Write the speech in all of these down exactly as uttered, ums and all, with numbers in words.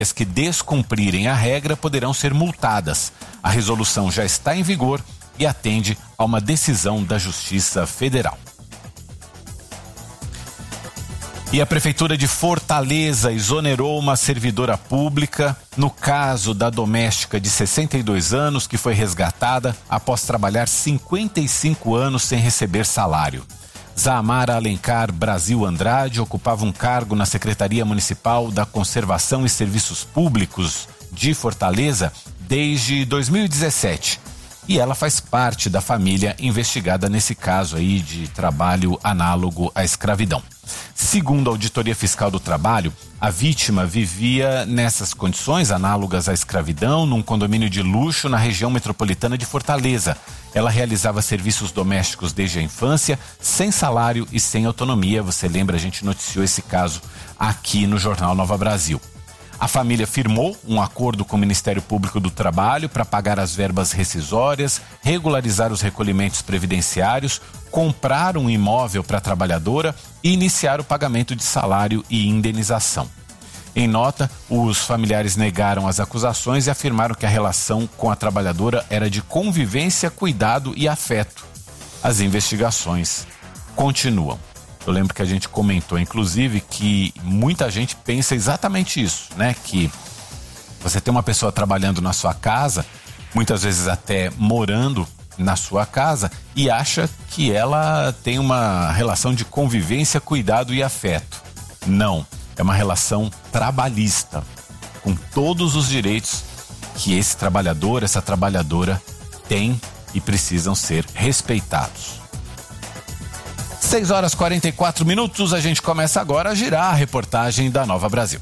As que descumprirem a regra poderão ser multadas. A resolução já está em vigor e atende a uma decisão da Justiça Federal. E a Prefeitura de Fortaleza exonerou uma servidora pública no caso da doméstica de sessenta e dois anos que foi resgatada após trabalhar cinquenta e cinco anos sem receber salário. Zamara Alencar Brasil Andrade ocupava um cargo na Secretaria Municipal da Conservação e Serviços Públicos de Fortaleza desde dois mil e dezessete. E ela faz parte da família investigada nesse caso aí de trabalho análogo à escravidão. Segundo a Auditoria Fiscal do Trabalho, a vítima vivia nessas condições análogas à escravidão num condomínio de luxo na região metropolitana de Fortaleza. Ela realizava serviços domésticos desde a infância, sem salário e sem autonomia. Você lembra, a gente noticiou esse caso aqui no Jornal Nova Brasil. A família firmou um acordo com o Ministério Público do Trabalho para pagar as verbas rescisórias, regularizar os recolhimentos previdenciários, comprar um imóvel para a trabalhadora e iniciar o pagamento de salário e indenização. Em nota, os familiares negaram as acusações e afirmaram que a relação com a trabalhadora era de convivência, cuidado e afeto. As investigações continuam. Eu lembro que a gente comentou, inclusive, que muita gente pensa exatamente isso, né? Que você tem uma pessoa trabalhando na sua casa, muitas vezes até morando na sua casa, e acha que ela tem uma relação de convivência, cuidado e afeto. Não, é uma relação trabalhista, com todos os direitos que esse trabalhador, essa trabalhadora tem e precisam ser respeitados. seis horas e quarenta e quatro minutos, a gente começa agora a girar a reportagem da Nova Brasil.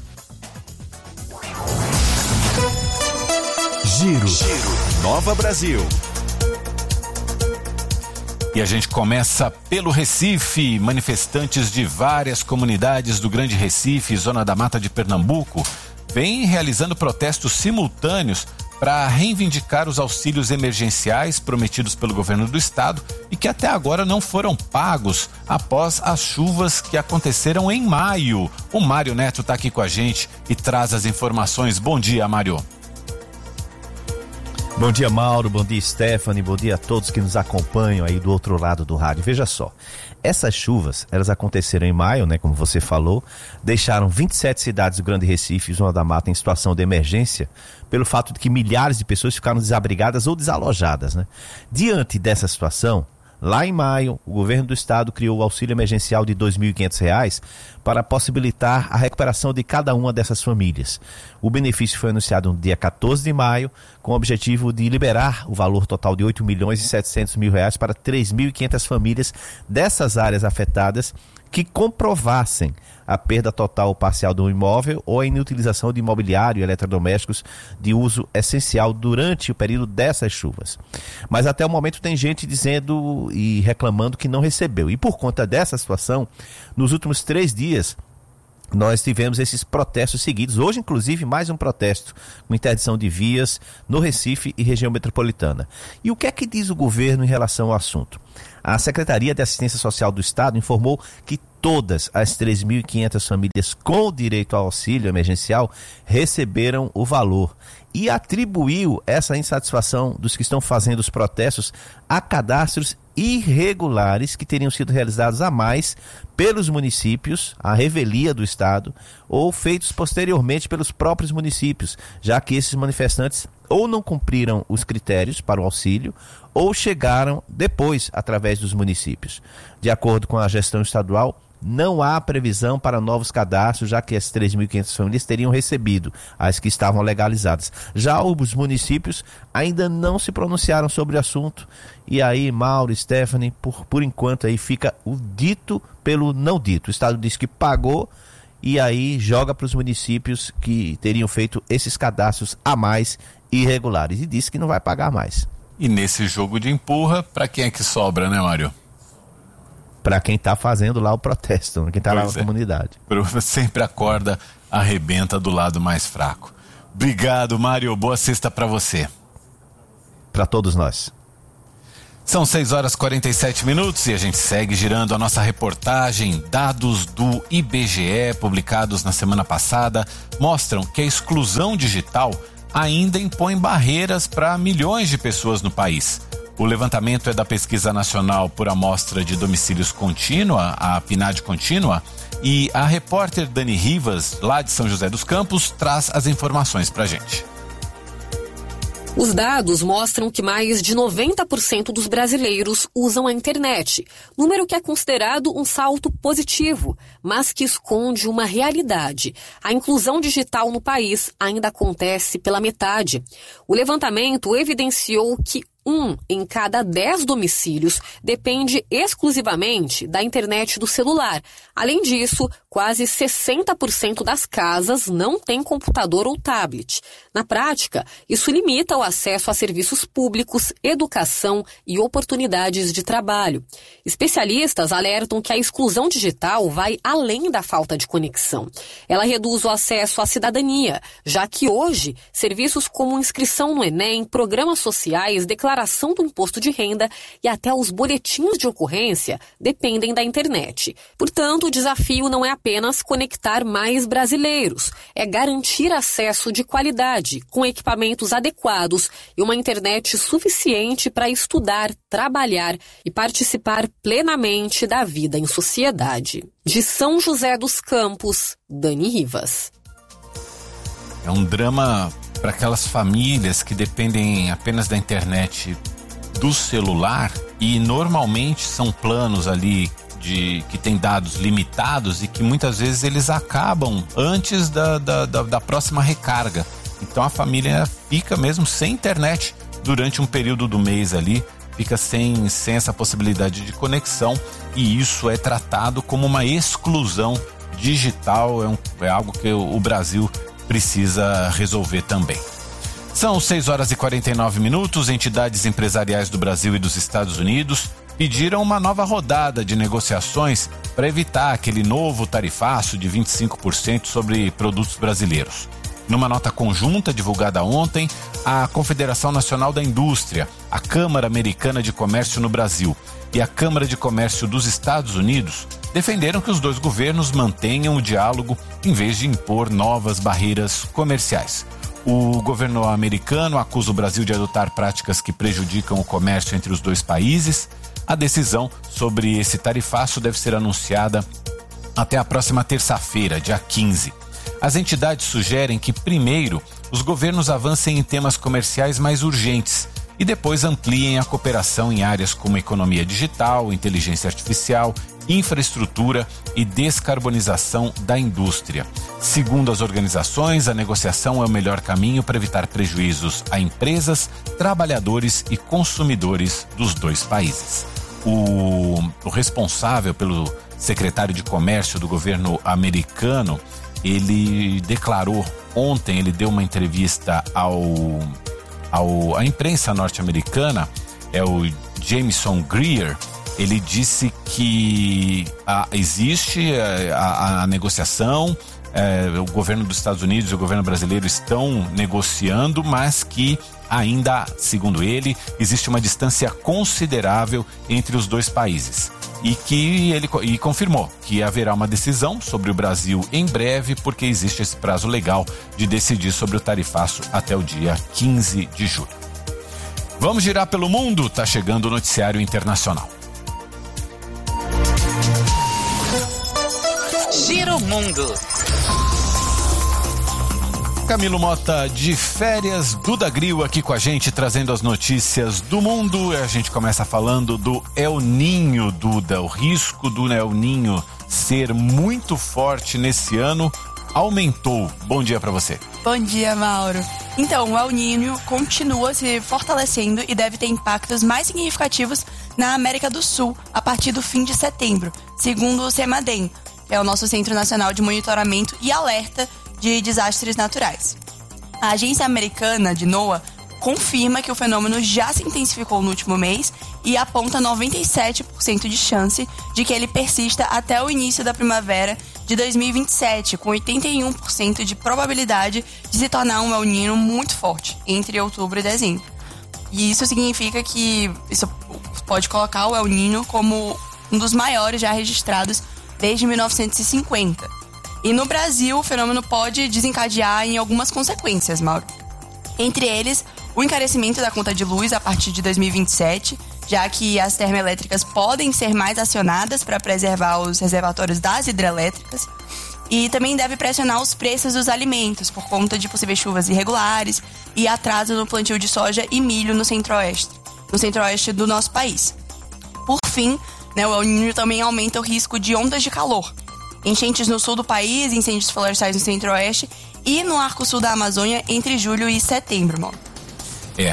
Giro, Giro. Nova Brasil. E a gente começa pelo Recife. Manifestantes de várias comunidades do Grande Recife, Zona da Mata de Pernambuco, vêm realizando protestos simultâneos para reivindicar os auxílios emergenciais prometidos pelo governo do estado e que até agora não foram pagos após as chuvas que aconteceram em maio. O Mário Neto está aqui com a gente e traz as informações. Bom dia, Mário. Bom dia, Mauro, bom dia, Stephanie, bom dia a todos que nos acompanham aí do outro lado do rádio. Veja só, essas chuvas, elas aconteceram em maio, né, como você falou, deixaram vinte e sete cidades do Grande Recife e Zona da Mata em situação de emergência, pelo fato de que milhares de pessoas ficaram desabrigadas ou desalojadas, né? Diante dessa situação, lá em maio, o governo do estado criou o auxílio emergencial de dois mil e quinhentos reais para possibilitar a recuperação de cada uma dessas famílias. O benefício foi anunciado no dia quatorze de maio, com o objetivo de liberar o valor total de oito milhões e setecentos mil reais para três mil e quinhentas famílias dessas áreas afetadas que comprovassem a perda total ou parcial do imóvel ou a inutilização de imobiliário e eletrodomésticos de uso essencial durante o período dessas chuvas. Mas até o momento tem gente dizendo e reclamando que não recebeu. E por conta dessa situação, nos últimos três dias, nós tivemos esses protestos seguidos. Hoje, inclusive, mais um protesto com interdição de vias no Recife e região metropolitana. E o que é que diz o governo em relação ao assunto? A Secretaria de Assistência Social do Estado informou que todas as três mil e quinhentas famílias com direito ao auxílio emergencial receberam o valor e atribuiu essa insatisfação dos que estão fazendo os protestos a cadastros irregulares que teriam sido realizados a mais pelos municípios, à revelia do Estado, ou feitos posteriormente pelos próprios municípios, já que esses manifestantes ou não cumpriram os critérios para o auxílio, ou chegaram depois através dos municípios. De acordo com a gestão estadual, não há previsão para novos cadastros, já que as três mil e quinhentas famílias teriam recebido as que estavam legalizadas. Já os municípios ainda não se pronunciaram sobre o assunto. E aí, Mauro, Stephanie, por, por enquanto aí fica o dito pelo não dito. O Estado diz que pagou e aí joga para os municípios que teriam feito esses cadastros a mais irregulares e disse que não vai pagar mais. E nesse jogo de empurra, para quem é que sobra, né, Mário? Para quem está fazendo lá o protesto, quem está lá na comunidade. Sempre a corda arrebenta do lado mais fraco. Obrigado, Mário. Boa sexta para você. Para todos nós. São seis horas e quarenta e sete minutos e a gente segue girando a nossa reportagem. Dados do I B G E publicados na semana passada mostram que a exclusão digital ainda impõe barreiras para milhões de pessoas no país. O levantamento é da Pesquisa Nacional por Amostra de Domicílios Contínua, a PNAD Contínua, e a repórter Dani Rivas, lá de São José dos Campos, traz as informações pra gente. Os dados mostram que mais de noventa por cento dos brasileiros usam a internet, número que é considerado um salto positivo, mas que esconde uma realidade. A inclusão digital no país ainda acontece pela metade. O levantamento evidenciou que um em cada dez domicílios depende exclusivamente da internet do celular. Além disso, quase sessenta por cento das casas não têm computador ou tablet. Na prática, isso limita o acesso a serviços públicos, educação e oportunidades de trabalho. Especialistas alertam que a exclusão digital vai além da falta de conexão. Ela reduz o acesso à cidadania, já que hoje, serviços como inscrição no Enem, programas sociais, declaração do imposto de renda e até os boletins de ocorrência dependem da internet. Portanto, o desafio não é apenas conectar mais brasileiros, é garantir acesso de qualidade, com equipamentos adequados e uma internet suficiente para estudar, trabalhar e participar plenamente da vida em sociedade. De São José dos Campos, Dani Rivas. É um drama para aquelas famílias que dependem apenas da internet do celular e normalmente são planos ali de, que tem dados limitados e que muitas vezes eles acabam antes da, da, da, da próxima recarga. Então a família fica mesmo sem internet durante um período do mês ali, fica sem, sem essa possibilidade de conexão e isso é tratado como uma exclusão digital, é, um, é algo que o, o Brasil precisa resolver também. São seis horas e quarenta e nove minutos. Entidades empresariais do Brasil e dos Estados Unidos pediram uma nova rodada de negociações para evitar aquele novo tarifaço de vinte e cinco por cento sobre produtos brasileiros. Numa nota conjunta divulgada ontem, a Confederação Nacional da Indústria, a Câmara Americana de Comércio no Brasil e a Câmara de Comércio dos Estados Unidos defenderam que os dois governos mantenham o diálogo em vez de impor novas barreiras comerciais. O governo americano acusa o Brasil de adotar práticas que prejudicam o comércio entre os dois países. A decisão sobre esse tarifaço deve ser anunciada até a próxima terça-feira, dia quinze. As entidades sugerem que, primeiro, os governos avancem em temas comerciais mais urgentes e depois ampliem a cooperação em áreas como economia digital, inteligência artificial, infraestrutura e descarbonização da indústria. Segundo as organizações, a negociação é o melhor caminho para evitar prejuízos a empresas, trabalhadores e consumidores dos dois países. O, o responsável pelo secretário de Comércio do governo americano, ele declarou ontem, ele deu uma entrevista ao, ao, à imprensa norte-americana, é o Jameson Greer. Ele disse que ah, existe a, a, a negociação, eh, o governo dos Estados Unidos e o governo brasileiro estão negociando, mas que ainda, segundo ele, existe uma distância considerável entre os dois países. E que ele e confirmou que haverá uma decisão sobre o Brasil em breve, porque existe esse prazo legal de decidir sobre o tarifaço até o dia quinze de julho. Vamos girar pelo mundo? Tá chegando o noticiário internacional. Gira o mundo. Camilo Mota de férias, Duda Gril aqui com a gente, trazendo as notícias do mundo. A gente começa falando do El Niño, Duda. O risco do El Niño ser muito forte nesse ano aumentou. Bom dia para você. Bom dia, Mauro. Então, o El Niño continua se fortalecendo e deve ter impactos mais significativos na América do Sul a partir do fim de setembro, segundo o CEMADEM, que é o nosso Centro Nacional de Monitoramento e Alerta de Desastres Naturais. A agência americana de NOAA confirma que o fenômeno já se intensificou no último mês e aponta noventa e sete por cento de chance de que ele persista até o início da primavera de dois mil e vinte e sete, com oitenta e um por cento de probabilidade de se tornar um El Niño muito forte entre outubro e dezembro. E isso significa que isso pode colocar o El Niño como um dos maiores já registrados desde mil novecentos e cinquenta. E no Brasil, o fenômeno pode desencadear em algumas consequências, Mauro. Entre eles, o encarecimento da conta de luz a partir de dois mil e vinte e sete, já que as termoelétricas podem ser mais acionadas para preservar os reservatórios das hidrelétricas. E também deve pressionar os preços dos alimentos por conta de possíveis chuvas irregulares e atraso no plantio de soja e milho no centro-oeste, no centro-oeste do nosso país. Por fim, né, o El Niño também aumenta o risco de ondas de calor. Enchentes no sul do país, incêndios florestais no centro-oeste e no arco sul da Amazônia entre julho e setembro, mano. É,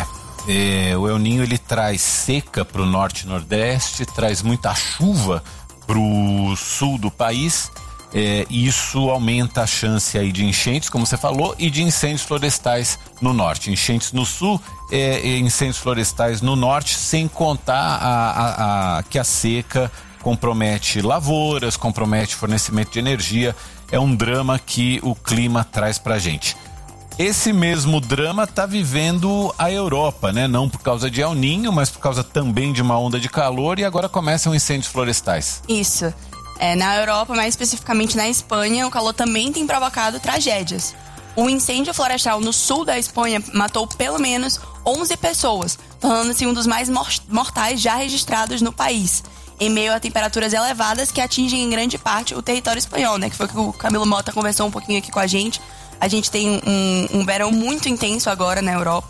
é, o El Niño ele traz seca para o norte e nordeste, traz muita chuva para o sul do país. É, isso aumenta a chance aí de enchentes, como você falou, e de incêndios florestais no norte. Enchentes no sul, é, e incêndios florestais no norte, sem contar a, a, a, que a seca compromete lavouras, compromete fornecimento de energia. É um drama que o clima traz pra gente. Esse mesmo drama está vivendo a Europa, né? Não por causa de El Niño, mas por causa também de uma onda de calor, e agora começam incêndios florestais. Isso. É, na Europa, mais especificamente na Espanha, o calor também tem provocado tragédias. Um incêndio florestal no sul da Espanha matou pelo menos onze pessoas, tornando-se um dos mais mortais já registrados no país, em meio a temperaturas elevadas que atingem em grande parte o território espanhol, né? Que foi o que o Camilo Mota conversou um pouquinho aqui com a gente. A gente tem um, um verão muito intenso agora na Europa.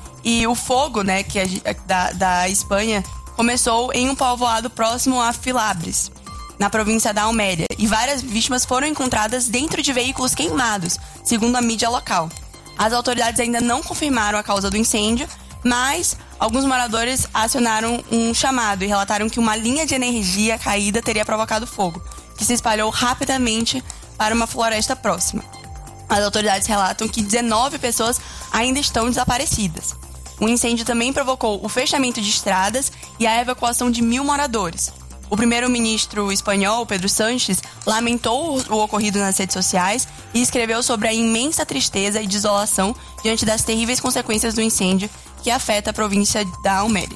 E o fogo, né, que a, da, da Espanha começou em um povoado próximo a Filabres, na província da Alméria, e várias vítimas foram encontradas dentro de veículos queimados, segundo a mídia local. As autoridades ainda não confirmaram a causa do incêndio, mas alguns moradores acionaram um chamado e relataram que uma linha de energia caída teria provocado fogo, que se espalhou rapidamente para uma floresta próxima. As autoridades relatam que dezenove pessoas ainda estão desaparecidas. O incêndio também provocou o fechamento de estradas e a evacuação de mil moradores. O primeiro-ministro espanhol, Pedro Sánchez, lamentou o ocorrido nas redes sociais e escreveu sobre a imensa tristeza e desolação diante das terríveis consequências do incêndio que afeta a província da Alméria.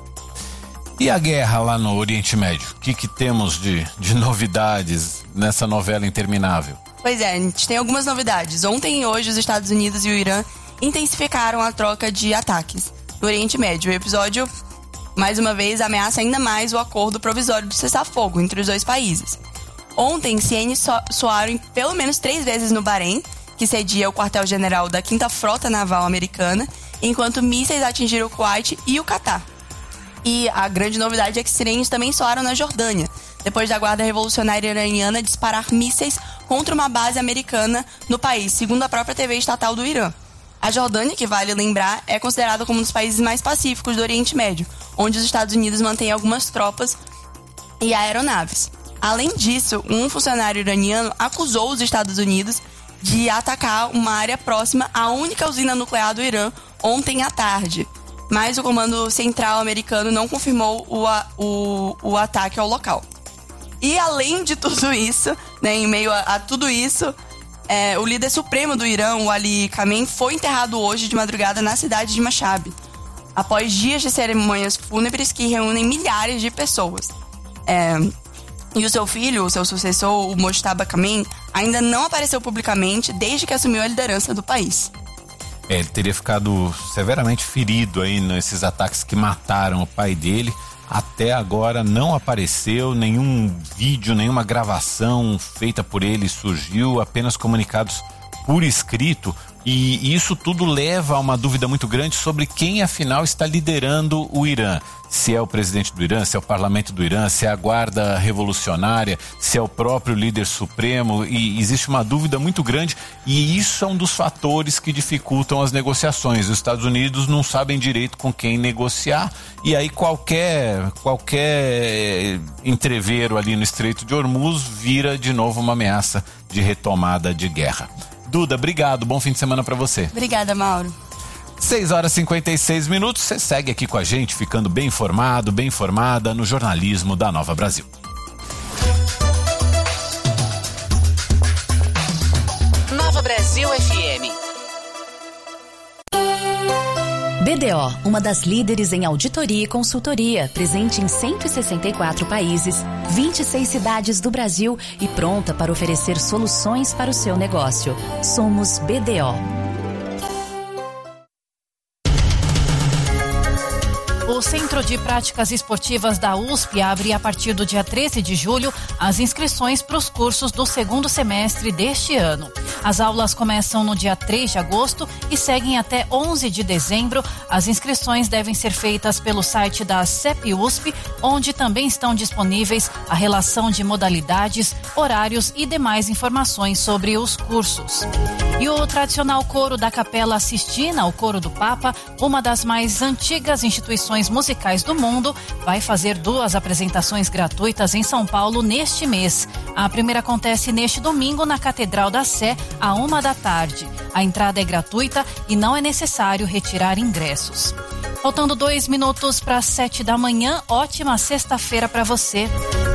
E a guerra lá no Oriente Médio? O que, que temos de, de novidades nessa novela interminável? Pois é, a gente tem algumas novidades. Ontem e hoje os Estados Unidos e o Irã intensificaram a troca de ataques no Oriente Médio. O episódio, mais uma vez, ameaça ainda mais o acordo provisório de cessar-fogo entre os dois países. Ontem, sirenes so- soaram pelo menos três vezes no Bahrein, que cedia o quartel-general da quinta Frota Naval Americana, enquanto mísseis atingiram o Kuwait e o Catar. E a grande novidade é que sirenes também soaram na Jordânia, depois da Guarda Revolucionária Iraniana disparar mísseis contra uma base americana no país, segundo a própria T V estatal do Irã. A Jordânia, que vale lembrar, é considerada como um dos países mais pacíficos do Oriente Médio, onde os Estados Unidos mantêm algumas tropas e aeronaves. Além disso, um funcionário iraniano acusou os Estados Unidos de atacar uma área próxima à única usina nuclear do Irã ontem à tarde. Mas o Comando Central americano não confirmou o, o, o ataque ao local. E além de tudo isso, né, em meio a, a tudo isso, é, o líder supremo do Irã, o Ali Khamenei, foi enterrado hoje de madrugada na cidade de Mashhad, após dias de cerimônias fúnebres que reúnem milhares de pessoas. É, e o seu filho, o seu sucessor, o Mojtaba Khamenei, ainda não apareceu publicamente desde que assumiu a liderança do país. É, ele teria ficado severamente ferido aí nesses ataques que mataram o pai dele. Até agora não apareceu nenhum vídeo, nenhuma gravação feita por ele surgiu, apenas comunicados por escrito. E isso tudo leva a uma dúvida muito grande sobre quem afinal está liderando o Irã. Se é o presidente do Irã, se é o parlamento do Irã, se é a guarda revolucionária, se é o próprio líder supremo, e existe uma dúvida muito grande, e isso é um dos fatores que dificultam as negociações. Os Estados Unidos não sabem direito com quem negociar, e aí qualquer, qualquer entrevero ali no Estreito de Hormuz vira de novo uma ameaça de retomada de guerra. Duda, obrigado, bom fim de semana para você. Obrigada, Mauro. seis horas e cinquenta e seis minutos, você segue aqui com a gente, ficando bem informado, bem informada no jornalismo da Nova Brasil. Nova Brasil F M. B D O, uma das líderes em auditoria e consultoria, presente em cento e sessenta e quatro países, vinte e seis cidades do Brasil e pronta para oferecer soluções para o seu negócio. Somos B D O. O Centro de Práticas Esportivas da U S P abre a partir do dia treze de julho as inscrições para os cursos do segundo semestre deste ano. As aulas começam no dia três de agosto e seguem até onze de dezembro. As inscrições devem ser feitas pelo site da C E P U S P, onde também estão disponíveis a relação de modalidades, horários e demais informações sobre os cursos. E o tradicional coro da Capela Sistina, o Coro do Papa, uma das mais antigas instituições musicais do mundo, vai fazer duas apresentações gratuitas em São Paulo neste mês. A primeira acontece neste domingo na Catedral da Sé, à uma da tarde. A entrada é gratuita e não é necessário retirar ingressos. Faltando dois minutos para sete da manhã, ótima sexta-feira para você.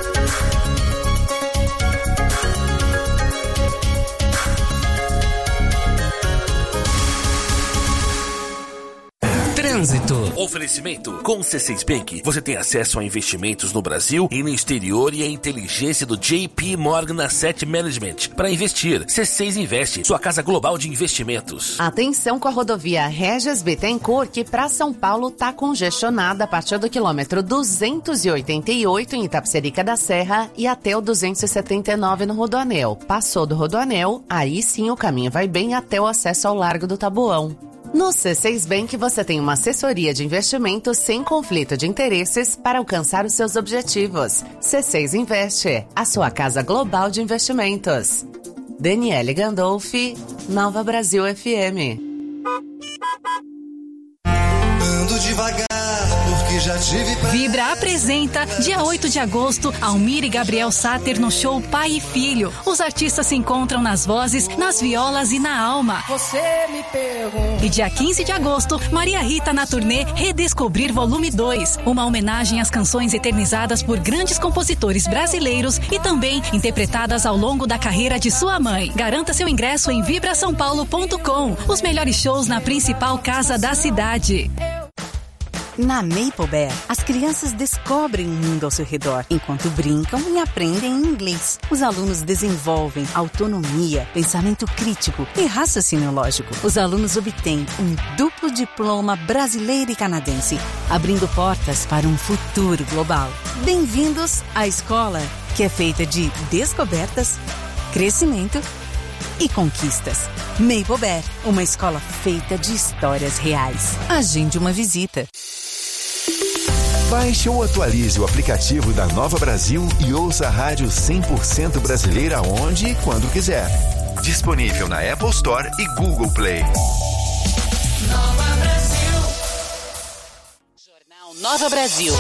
Trânsito. Oferecimento. Com o C seis Bank, você tem acesso a investimentos no Brasil e no exterior e a inteligência do J P Morgan Asset Management. Para investir, C seis Investe, sua casa global de investimentos. Atenção com a rodovia Regis Bittencourt, que para São Paulo está congestionada a partir do quilômetro duzentos e oitenta e oito em Itapecerica da Serra e até o duzentos e setenta e nove no Rodoanel. Passou do Rodoanel, aí sim o caminho vai bem até o acesso ao Largo do Taboão. No C seis Bank você tem uma assessoria de investimentos sem conflito de interesses para alcançar os seus objetivos. C seis Investe, a sua casa global de investimentos. Daniele Gandolfi, Nova Brasil F M. Ando devagar, porque já tive pra... Vibra apresenta, dia oito de agosto, Almir e Gabriel Sater no show Pai e Filho. Os artistas se encontram nas vozes, nas violas e na alma. Você me pergunta. E dia quinze de agosto, Maria Rita na turnê Redescobrir Volume dois, uma homenagem às canções eternizadas por grandes compositores brasileiros e também interpretadas ao longo da carreira de sua mãe. Garanta seu ingresso em vibra são paulo ponto com. Os melhores shows na principal casa da cidade. Na Maple Bear, as crianças descobrem o mundo ao seu redor, enquanto brincam e aprendem inglês. Os alunos desenvolvem autonomia, pensamento crítico e raciocínio lógico. Os alunos obtêm um duplo diploma brasileiro e canadense, abrindo portas para um futuro global. Bem-vindos à escola, que é feita de descobertas, crescimento e conquistas. Maple Bear, uma escola feita de histórias reais. Agende uma visita. Baixe ou atualize o aplicativo da Nova Brasil e ouça a rádio cem por cento brasileira onde e quando quiser. Disponível na Apple Store e Google Play. Nova Brasil. Jornal Nova Brasil.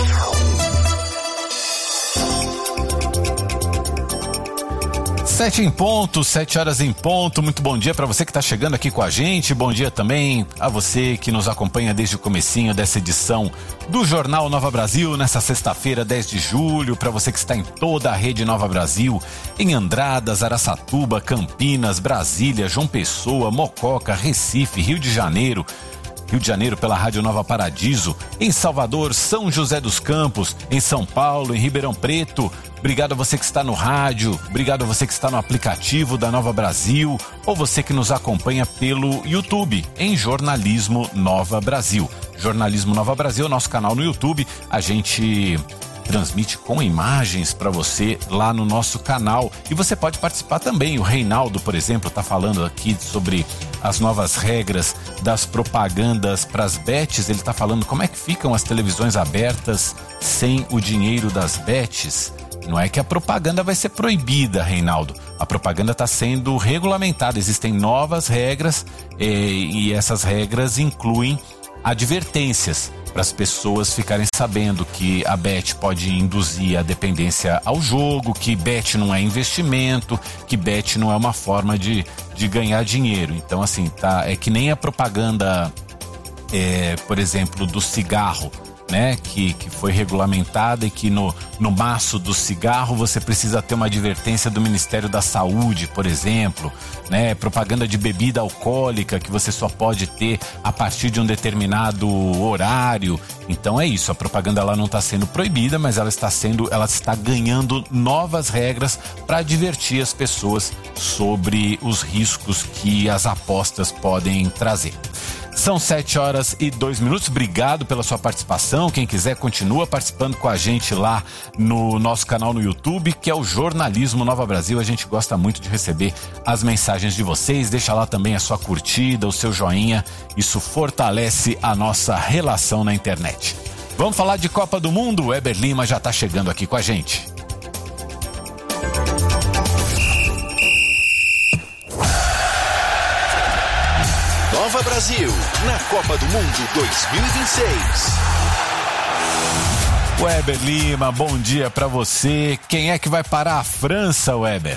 Sete em ponto, sete horas em ponto. Muito bom dia para você que está chegando aqui com a gente. Bom dia também a você que nos acompanha desde o comecinho dessa edição do Jornal Nova Brasil, nessa sexta-feira, dez de julho. Para você que está em toda a rede Nova Brasil, em Andradas, Araçatuba, Campinas, Brasília, João Pessoa, Mococa, Recife, Rio de Janeiro. Rio de Janeiro pela Rádio Nova Paradiso, em Salvador, São José dos Campos, em São Paulo, em Ribeirão Preto. Obrigado a você que está no rádio, obrigado a você que está no aplicativo da Nova Brasil ou você que nos acompanha pelo YouTube, em Jornalismo Nova Brasil. Jornalismo Nova Brasil, nosso canal no YouTube, a gente transmite com imagens para você lá no nosso canal e você pode participar também. O Reinaldo, por exemplo, está falando aqui sobre as novas regras das propagandas para as bets. Ele está falando como é que ficam as televisões abertas sem o dinheiro das bets. Não é que a propaganda vai ser proibida, Reinaldo. A propaganda está sendo regulamentada. Existem novas regras e, e essas regras incluem advertências para as pessoas ficarem sabendo que a bet pode induzir a dependência ao jogo, que bet não é investimento, que bet não é uma forma de, de ganhar dinheiro. Então, assim, tá, é que nem a propaganda, é, por exemplo, do cigarro né, que, que foi regulamentada e que no, no maço do cigarro você precisa ter uma advertência do Ministério da Saúde, por exemplo, né, propaganda de bebida alcoólica que você só pode ter a partir de um determinado horário. Então é isso, a propaganda ela não está sendo proibida, mas ela está sendo, ela está ganhando novas regras para advertir as pessoas sobre os riscos que as apostas podem trazer. São sete horas e dois minutos. Obrigado pela sua participação. Quem quiser, continua participando com a gente lá no nosso canal no YouTube, que é o Jornalismo Nova Brasil. A gente gosta muito de receber as mensagens de vocês. Deixa lá também a sua curtida, o seu joinha. Isso fortalece a nossa relação na internet. Vamos falar de Copa do Mundo? O Weber Lima já está chegando aqui com a gente. Nova Brasil, na Copa do Mundo dois mil e vinte e seis. Weber Lima, bom dia pra você. Quem é que vai parar a França, Weber?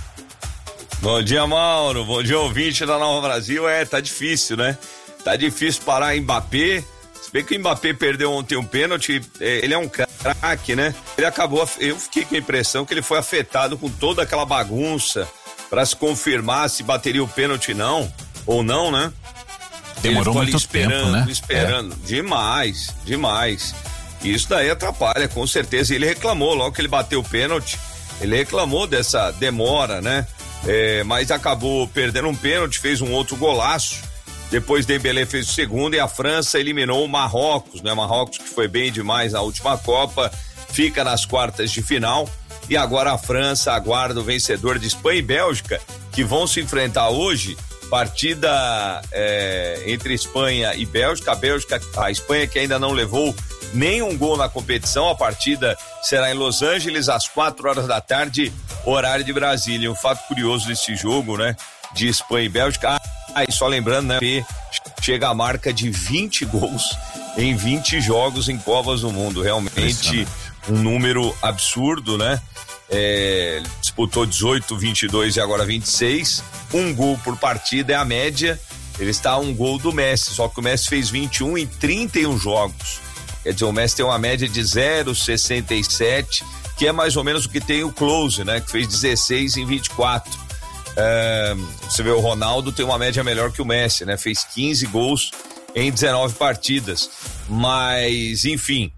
Bom dia, Mauro. Bom dia, ouvinte da Nova Brasil. É, tá difícil, né? Tá difícil parar Mbappé. Se bem que o Mbappé perdeu ontem um pênalti, ele é um craque, né? Ele acabou, eu fiquei com a impressão que ele foi afetado com toda aquela bagunça pra se confirmar se bateria o pênalti não, ou não, né? Demorou muito esperando, tempo, né? Esperando, é. demais, demais. Isso daí atrapalha, com certeza. Ele reclamou, logo que ele bateu o pênalti, ele reclamou dessa demora, né? É, mas acabou perdendo um pênalti, fez um outro golaço. Depois Dembélé fez o segundo e a França eliminou o Marrocos, né? Marrocos que foi bem demais na última Copa, fica nas quartas de final. E agora a França aguarda o vencedor de Espanha e Bélgica, que vão se enfrentar hoje. Partida é, entre Espanha e Bélgica. A Bélgica, a Espanha que ainda não levou nenhum gol na competição. A partida será em Los Angeles às quatro horas da tarde, horário de Brasília. Um fato curioso desse jogo, né? De Espanha e Bélgica. Ah, e só lembrando, né? Chega a marca de vinte gols em vinte jogos em Copas do Mundo. Realmente um número absurdo, né? É, disputou dezoito, vinte e dois e agora vinte e seis. Um gol por partida é a média. Ele está a um gol do Messi, só que o Messi fez vinte e um em trinta e um jogos. Quer dizer, o Messi tem uma média de zero vírgula sessenta e sete, que é mais ou menos o que tem o Klose, né? Que fez dezesseis em vinte e quatro. É, você vê, o Ronaldo tem uma média melhor que o Messi, né? Fez quinze gols em dezenove partidas. Mas, enfim,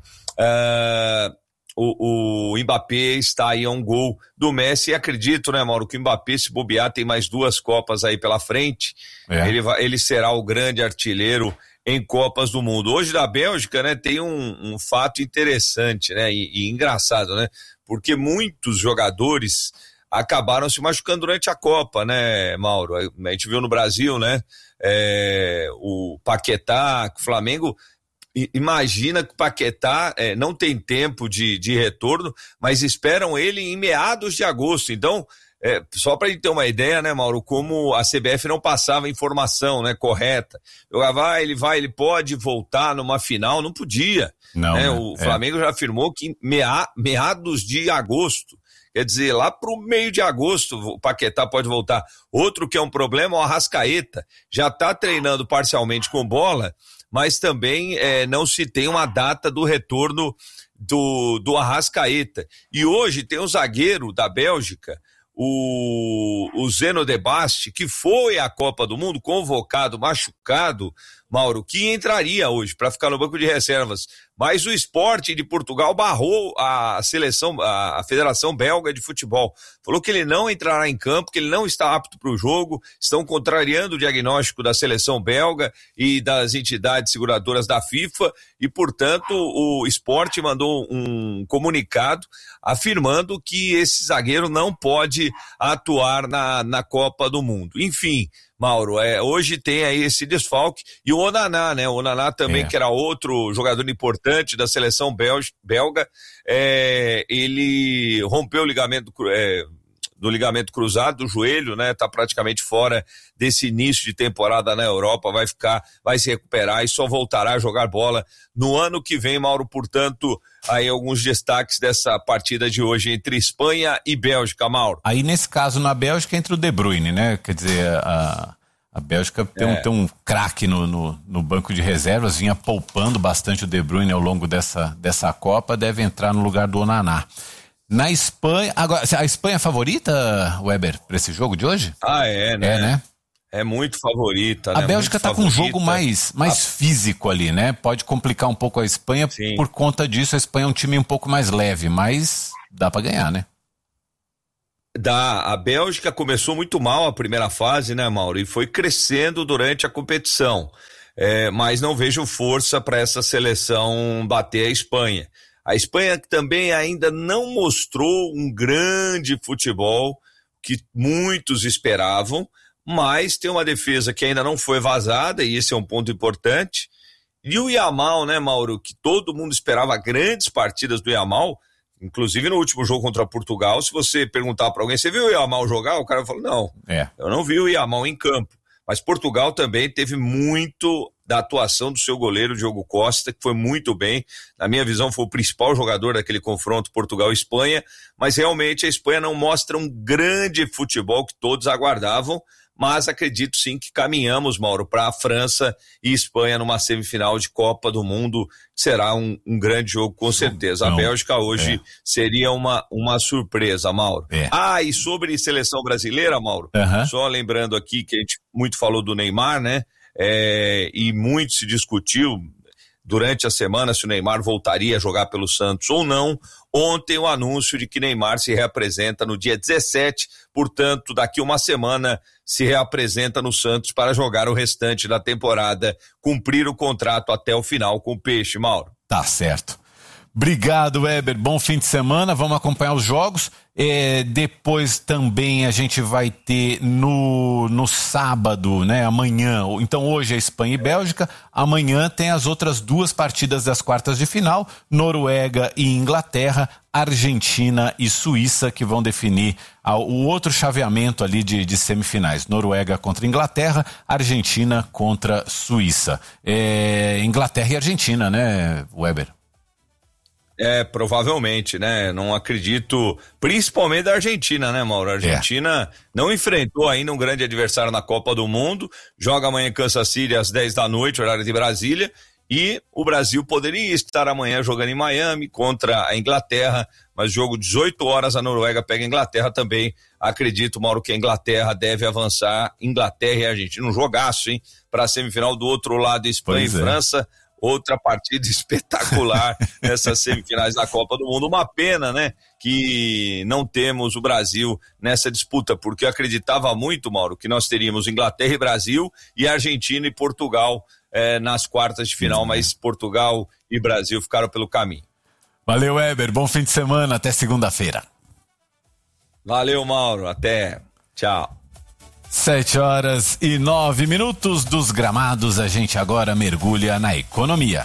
é, O, o Mbappé está aí a um gol do Messi e acredito, né, Mauro, que o Mbappé, se bobear, tem mais duas Copas aí pela frente. É. Ele, vai, ele será o grande artilheiro em Copas do Mundo. Hoje da Bélgica, né, tem um, um fato interessante, né, e, e engraçado, né, porque muitos jogadores acabaram se machucando durante a Copa, né, Mauro? A gente viu no Brasil, né, é, o Paquetá, o Flamengo. Imagina que o Paquetá é, não tem tempo de, de retorno, mas esperam ele em meados de agosto. Então, é, só para a gente ter uma ideia, né, Mauro, como a C B F não passava informação, né, correta. Eu ah, ele vai, ele pode voltar numa final, não podia. Não, né? O é. Flamengo já afirmou que mea, meados de agosto. Quer dizer, lá pro meio de agosto o Paquetá pode voltar. Outro que é um problema, o Arrascaeta já está treinando parcialmente com bola, mas também é, não se tem uma data do retorno do, do Arrascaeta. E hoje tem um zagueiro da Bélgica, o, o Zeno de Bast, que foi à Copa do Mundo, convocado, machucado, Mauro, que entraria hoje para ficar no banco de reservas. Mas o Sport de Portugal barrou a seleção, a Federação Belga de Futebol. Falou que ele não entrará em campo, que ele não está apto para o jogo. Estão contrariando o diagnóstico da seleção belga e das entidades seguradoras da FIFA e, portanto, o Sport mandou um comunicado afirmando que esse zagueiro não pode atuar na, na Copa do Mundo. Enfim, Mauro, é, hoje tem aí esse desfalque e o Onaná, né? O Onaná também, é. que era outro jogador importante da seleção belga, é, ele rompeu o ligamento, é, do ligamento cruzado do joelho, né? Tá praticamente fora desse início de temporada na Europa, vai ficar, vai se recuperar e só voltará a jogar bola no ano que vem, Mauro. Portanto, aí alguns destaques dessa partida de hoje entre Espanha e Bélgica, Mauro. Aí nesse caso na Bélgica entra o De Bruyne, né? Quer dizer, a, A Bélgica tem, É. um, tem um craque no, no, no banco de reservas, vinha poupando bastante o De Bruyne ao longo dessa, dessa Copa, deve entrar no lugar do Onaná. Na Espanha, agora, a Espanha é favorita, Weber, para esse jogo de hoje? Ah, é, né? É, né? É muito favorita, A né? Bélgica Muito tá com um favorita. jogo mais, mais A- físico ali, né? Pode complicar um pouco a Espanha. Sim. Por conta disso, a Espanha é um time um pouco mais leve, mas dá para ganhar, né? Da, a Bélgica começou muito mal a primeira fase, né, Mauro? E foi crescendo durante a competição. É, mas não vejo força para essa seleção bater a Espanha. A Espanha também ainda não mostrou um grande futebol que muitos esperavam, mas tem uma defesa que ainda não foi vazada, e esse é um ponto importante. E o Yamal, né, Mauro, que todo mundo esperava grandes partidas do Yamal, inclusive no último jogo contra Portugal, se você perguntar para alguém, você viu o Yamal jogar? O cara falou, não, É. eu não vi o Yamal em campo. Mas Portugal também teve muito da atuação do seu goleiro, Diogo Costa, que foi muito bem. Na minha visão, foi o principal jogador daquele confronto Portugal-Espanha. Mas realmente a Espanha não mostra um grande futebol que todos aguardavam. Mas acredito sim que caminhamos, Mauro, para a França e Espanha numa semifinal de Copa do Mundo. Será um, um grande jogo, com certeza. A Não, Bélgica hoje é. seria uma, uma surpresa, Mauro. É. Ah, e sobre seleção brasileira, Mauro, Aham. só lembrando aqui que a gente muito falou do Neymar, né? É, e muito se discutiu durante a semana se o Neymar voltaria a jogar pelo Santos ou não. Ontem o anúncio de que Neymar se reapresenta no dia dezessete, portanto, daqui uma semana se reapresenta no Santos para jogar o restante da temporada, cumprir o contrato até o final com o Peixe, Mauro. Tá certo. Obrigado, Weber. Bom fim de semana. Vamos acompanhar os jogos. É, depois também a gente vai ter no, no sábado, né? Amanhã. Então hoje é Espanha e Bélgica. Amanhã tem as outras duas partidas das quartas de final: Noruega e Inglaterra, Argentina e Suíça, que vão definir a, o outro chaveamento ali de, de semifinais. Noruega contra Inglaterra, Argentina contra Suíça. É, Inglaterra e Argentina, né, Weber? É, provavelmente, né? Não acredito, principalmente da Argentina, né, Mauro? A Argentina é. não enfrentou ainda um grande adversário na Copa do Mundo, joga amanhã em Kansas City às dez da noite, horário de Brasília, e o Brasil poderia estar amanhã jogando em Miami contra a Inglaterra, mas jogo dezoito horas, a Noruega pega a Inglaterra também. Acredito, Mauro, que a Inglaterra deve avançar, Inglaterra e Argentina, um jogaço, hein? Para a semifinal. Do outro lado, Espanha Pois e é. França. Outra partida espetacular nessas semifinais da Copa do Mundo. Uma pena, né, que não temos o Brasil nessa disputa, porque eu acreditava muito, Mauro, que nós teríamos Inglaterra e Brasil e Argentina e Portugal eh, nas quartas de final, mas Portugal e Brasil ficaram pelo caminho. Valeu, Weber. Bom fim de semana. Até segunda-feira. Valeu, Mauro. Até. Tchau. Sete horas e nove minutos dos gramados, a gente agora mergulha na economia.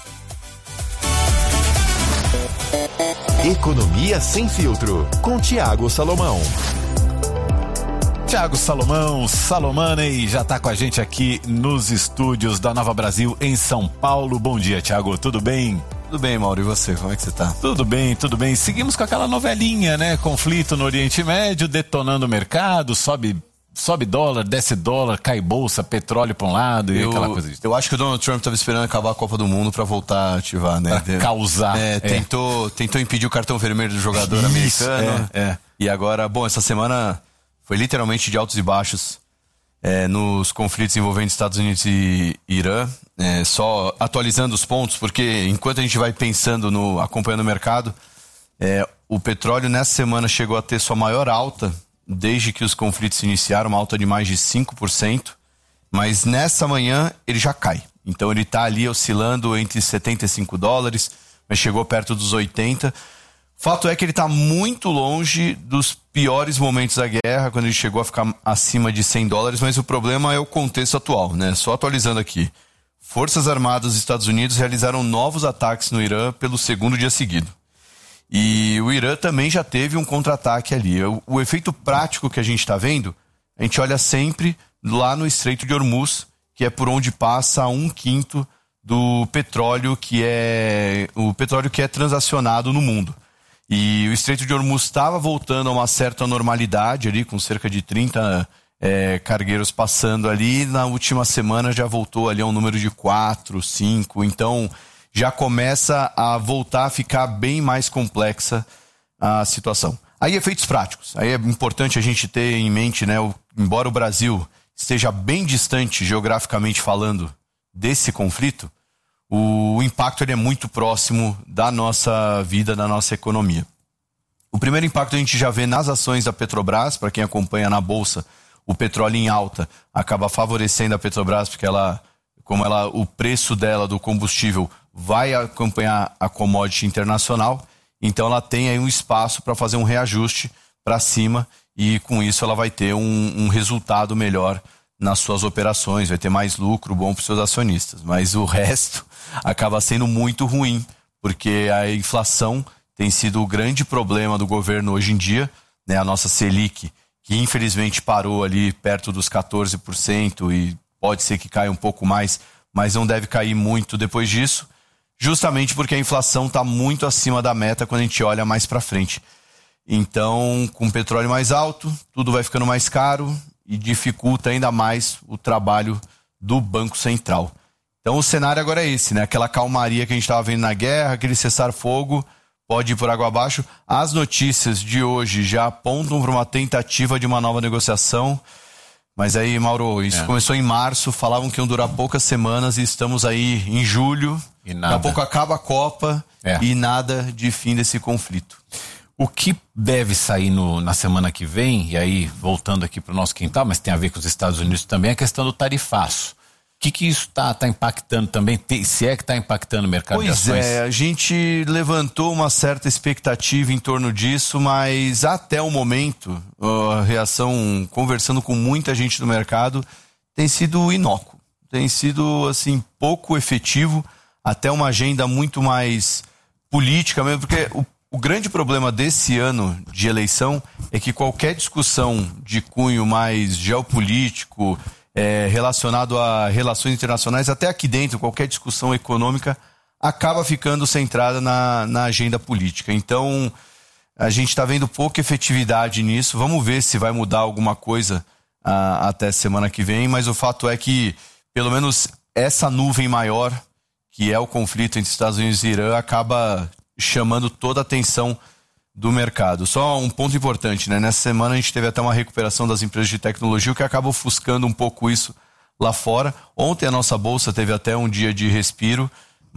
Economia Sem Filtro, com Tiago Salomão. Tiago Salomão, Salomoney, já está com a gente aqui nos estúdios da Nova Brasil em São Paulo. Bom dia, Tiago, tudo bem? Tudo bem, Mauro, e você, como é que você tá? Tudo bem, tudo bem. Seguimos com aquela novelinha, né? Conflito no Oriente Médio, detonando o mercado, sobe... Sobe dólar, desce dólar, cai bolsa, petróleo pra um lado e eu, aquela coisa. De... Eu acho que o Donald Trump tava esperando acabar a Copa do Mundo pra voltar a ativar, né? Pra causar. É, é. Tentou, tentou impedir o cartão vermelho do jogador Isso, americano. É, é. E agora, bom, essa semana foi literalmente de altos e baixos é, nos conflitos envolvendo Estados Unidos e Irã. É, só atualizando os pontos, porque enquanto a gente vai pensando no acompanhando o mercado, é, o petróleo nessa semana chegou a ter sua maior alta desde que os conflitos se iniciaram, uma alta de mais de cinco por cento, mas nessa manhã ele já cai. Então ele está ali oscilando entre setenta e cinco dólares, mas chegou perto dos oitenta. Fato é que ele está muito longe dos piores momentos da guerra, quando ele chegou a ficar acima de cem dólares, mas o problema é o contexto atual, né? Só atualizando aqui. Forças Armadas dos Estados Unidos realizaram novos ataques no Irã pelo segundo dia seguido. E o Irã também já teve um contra-ataque ali. O, o efeito prático que a gente está vendo, a gente olha sempre lá no Estreito de Hormuz, que é por onde passa um quinto do petróleo que é o petróleo que é transacionado no mundo. E o Estreito de Hormuz estava voltando a uma certa normalidade ali, com cerca de trinta é, cargueiros passando ali. Na última semana já voltou ali a um número de quatro, cinco. Então já começa a voltar a ficar bem mais complexa a situação. Aí efeitos práticos. Aí é importante a gente ter em mente, né? O, embora o Brasil esteja bem distante geograficamente falando desse conflito, o impacto ele é muito próximo da nossa vida, da nossa economia. O primeiro impacto a gente já vê nas ações da Petrobras. Para quem acompanha na Bolsa, o petróleo em alta acaba favorecendo a Petrobras, porque ela, como ela, o preço dela do combustível vai acompanhar a commodity internacional, então ela tem aí um espaço para fazer um reajuste para cima e com isso ela vai ter um, um resultado melhor nas suas operações, vai ter mais lucro bom para os seus acionistas. Mas o resto acaba sendo muito ruim, porque a inflação tem sido o grande problema do governo hoje em dia, né? A nossa Selic, que infelizmente parou ali perto dos quatorze por cento e pode ser que caia um pouco mais, mas não deve cair muito depois disso, justamente porque a inflação está muito acima da meta quando a gente olha mais para frente. Então, com o petróleo mais alto, tudo vai ficando mais caro e dificulta ainda mais o trabalho do Banco Central. Então o cenário agora é esse, né? Aquela calmaria que a gente estava vendo na guerra, aquele cessar-fogo, pode ir por água abaixo. As notícias de hoje já apontam para uma tentativa de uma nova negociação. Mas aí, Mauro, isso é. começou em março, falavam que iam durar poucas semanas e estamos aí em julho. E nada. Daqui a pouco acaba a Copa é. e nada de fim desse conflito. O que deve sair no, na semana que vem, e aí voltando aqui para o nosso quintal, mas tem a ver com os Estados Unidos também, é a questão do tarifaço. O que, que isso está tá impactando também, tem, se é que está impactando o mercado pois de ações? Pois é, a gente levantou uma certa expectativa em torno disso, mas até o momento, a reação, conversando com muita gente do mercado, tem sido inócuo. Tem sido, assim, pouco efetivo, até uma agenda muito mais política mesmo, porque o O grande problema desse ano de eleição é que qualquer discussão de cunho mais geopolítico, é, relacionado a relações internacionais, até aqui dentro, qualquer discussão econômica, acaba ficando centrada na, na agenda política. Então, a gente está vendo pouca efetividade nisso. Vamos ver se vai mudar alguma coisa ah, até semana que vem, mas o fato é que, pelo menos, essa nuvem maior, que é o conflito entre Estados Unidos e Irã, acaba chamando toda a atenção do mercado. Só um ponto importante, né? Nessa semana a gente teve até uma recuperação das empresas de tecnologia, o que acaba ofuscando um pouco isso lá fora. Ontem a nossa bolsa teve até um dia de respiro,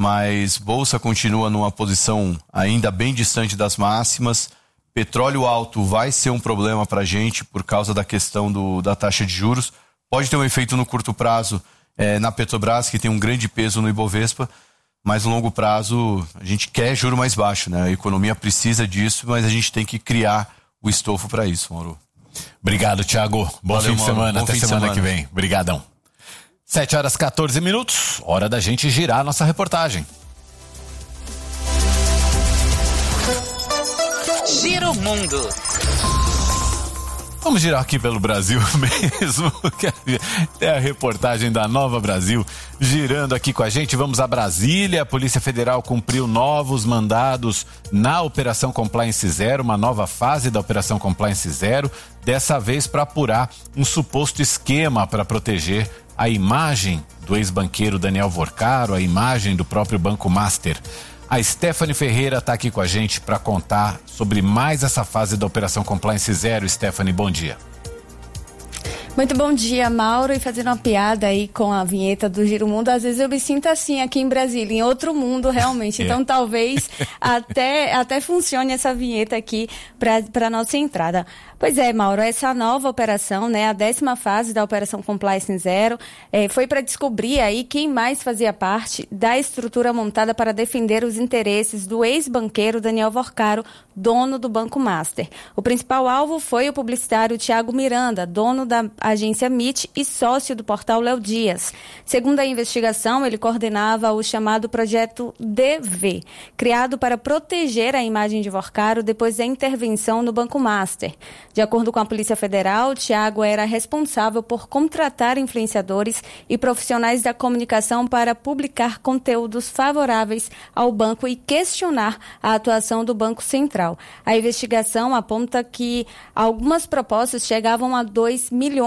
mas bolsa continua numa posição ainda bem distante das máximas. Petróleo alto vai ser um problema para a gente por causa da questão do, da taxa de juros. Pode ter um efeito no curto prazo é, na Petrobras, que tem um grande peso no Ibovespa, mas no longo prazo a gente quer juro mais baixo, né? A economia precisa disso, mas a gente tem que criar o estofo para isso, Mauro. Obrigado, Thiago. Bom Valeu, fim de semana. Bom Até fim de semana, semana que vem. Obrigadão. sete horas e quatorze minutos. Hora da gente girar a nossa reportagem. Giro Mundo. Vamos girar aqui pelo Brasil mesmo, é a reportagem da Nova Brasil girando aqui com a gente. Vamos a Brasília. A Polícia Federal cumpriu novos mandados na Operação Compliance Zero, uma nova fase da Operação Compliance Zero, dessa vez para apurar um suposto esquema para proteger a imagem do ex-banqueiro Daniel Vorcaro, a imagem do próprio Banco Master. A Stephanie Ferreira está aqui com a gente para contar sobre mais essa fase da Operação Compliance Zero. Stephanie, bom dia. Muito bom dia, Mauro. E fazendo uma piada aí com a vinheta do Giro Mundo, às vezes eu me sinto assim aqui em Brasília, em outro mundo realmente. Então é. talvez até, até funcione essa vinheta aqui para a nossa entrada. Pois é, Mauro, essa nova operação, né, a décima fase da Operação Compliance Zero, eh, foi para descobrir aí quem mais fazia parte da estrutura montada para defender os interesses do ex-banqueiro Daniel Vorcaro, dono do Banco Master. O principal alvo foi o publicitário Thiago Miranda, dono da agência M I T e sócio do portal Léo Dias. Segundo a investigação, ele coordenava o chamado Projeto D V, criado para proteger a imagem de Vorcaro depois da intervenção no Banco Master. De acordo com a Polícia Federal, Thiago era responsável por contratar influenciadores e profissionais da comunicação para publicar conteúdos favoráveis ao banco e questionar a atuação do Banco Central. A investigação aponta que algumas propostas chegavam a dois milhões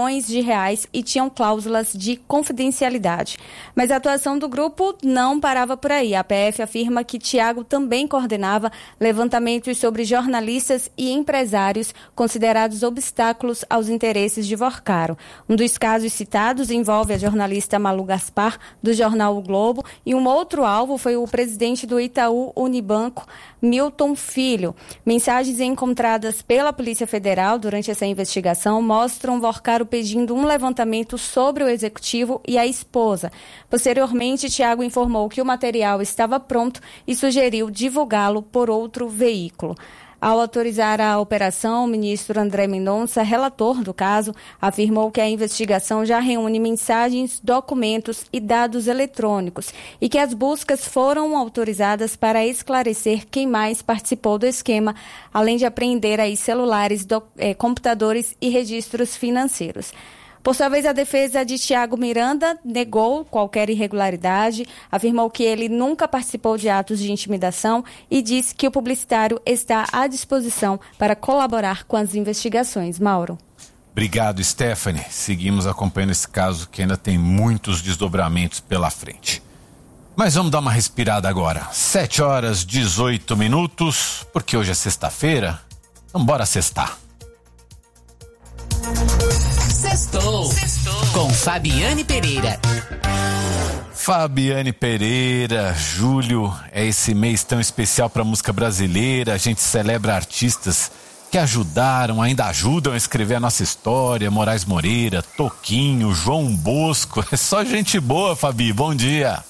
milhões de reais e tinham cláusulas de confidencialidade. Mas a atuação do grupo não parava por aí. A P F afirma que Tiago também coordenava levantamentos sobre jornalistas e empresários considerados obstáculos aos interesses de Vorcaro. Um dos casos citados envolve a jornalista Malu Gaspar, do jornal O Globo, e um outro alvo foi o presidente do Itaú Unibanco, Milton Filho. Mensagens encontradas pela Polícia Federal durante essa investigação mostram Vorcaro pedindo um levantamento sobre o executivo e a esposa. Posteriormente, Tiago informou que o material estava pronto e sugeriu divulgá-lo por outro veículo. Ao autorizar a operação, o ministro André Mendonça, relator do caso, afirmou que a investigação já reúne mensagens, documentos e dados eletrônicos e que as buscas foram autorizadas para esclarecer quem mais participou do esquema, além de apreender aí celulares, do, eh, computadores e registros financeiros. Por sua vez, a defesa de Tiago Miranda negou qualquer irregularidade, afirmou que ele nunca participou de atos de intimidação e disse que o publicitário está à disposição para colaborar com as investigações. Mauro. Obrigado, Stephanie. Seguimos acompanhando esse caso que ainda tem muitos desdobramentos pela frente. Mas vamos dar uma respirada agora. sete horas e dezoito minutos, porque hoje é sexta-feira. Então bora sextar. Sextou. Sextou com Fabiane Pereira. Fabiane Pereira, julho é esse mês tão especial para a música brasileira. A gente celebra artistas que ajudaram, ainda ajudam a escrever a nossa história. Moraes Moreira, Toquinho, João Bosco. É só gente boa, Fabi. Bom dia.